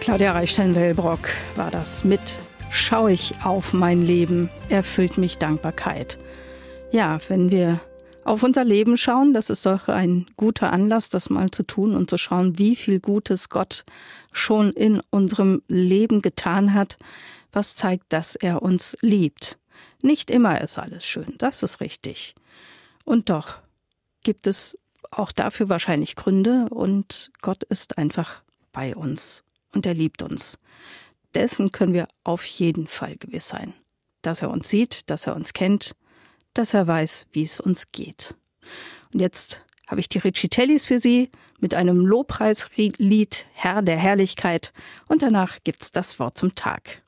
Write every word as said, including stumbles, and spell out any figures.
Claudia Reichstein-Wellbrock war das mit Schau ich auf mein Leben, erfüllt mich Dankbarkeit. Ja, wenn wir auf unser Leben schauen, das ist doch ein guter Anlass, das mal zu tun und zu schauen, wie viel Gutes Gott schon in unserem Leben getan hat, was zeigt, dass er uns liebt. Nicht immer ist alles schön, das ist richtig. Und doch gibt es auch dafür wahrscheinlich Gründe und Gott ist einfach bei uns und er liebt uns. Dessen können wir auf jeden Fall gewiss sein, dass er uns sieht, dass er uns kennt, dass er weiß, wie es uns geht. Und jetzt habe ich die Riccitellis für Sie mit einem Lobpreislied Herr der Herrlichkeit und danach gibt's das Wort zum Tag.